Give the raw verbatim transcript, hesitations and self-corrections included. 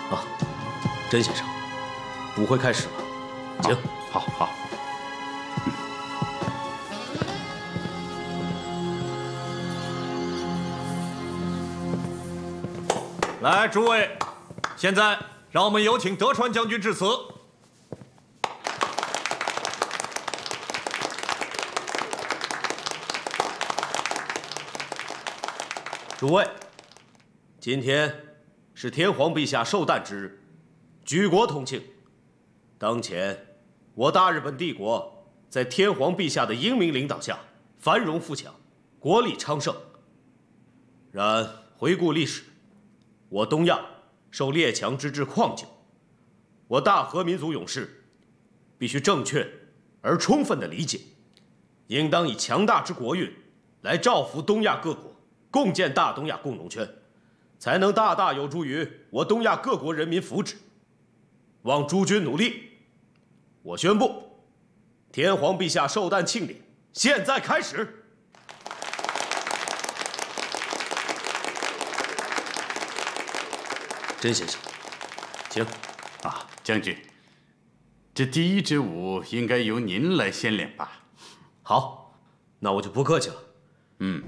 啊，甄先生，舞会开始了，请。 好，好。 来，诸位，现在让我们有请德川将军致辞。 诸位，今天是天皇陛下寿诞之日，举国同庆。当前，我大日本帝国在天皇陛下的英明领导下，繁荣富强，国力昌盛。然回顾历史，我东亚受列强之治旷久，我大和民族勇士必须正确而充分的理解，应当以强大之国运来造福东亚各国，共建大东亚共荣圈，才能大大有助于我东亚各国人民福祉。望诸君努力。我宣布，天皇陛下寿诞庆典现在开始。甄先生，请。 啊，将军，这第一支舞应该由您来先领吧？ 好，那我就不客气了。 嗯。